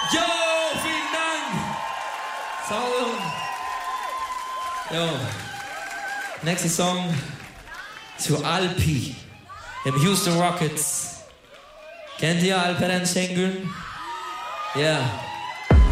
Jo, vielen Dank. Sauber. Jo. Nächster Song zu Alpi, dem Houston Rockets. Kennt ihr Alperen Şengün? Ja.